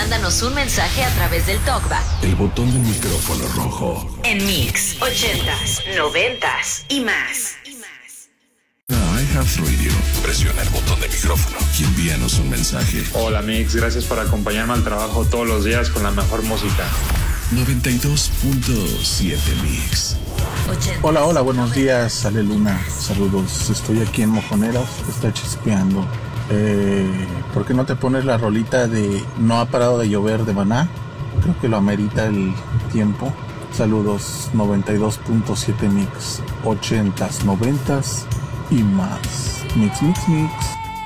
mándanos un mensaje a través del TalkBack. El botón del micrófono rojo. En Mix 80s, 90s y más. iHeartRadio. Presiona el botón de micrófono y envíanos un mensaje. Hola Mix, gracias por acompañarme al trabajo todos los días con la mejor música. 92.7 Mix. 80s. Hola, buenos días, sale Luna, saludos, estoy aquí en Mojoneras, está chispeando. ¿Por qué no te pones la rolita de No ha parado de llover de Maná? Creo que lo amerita el tiempo. Saludos, 92.7 Mix, 80s, 90s y más. Mix.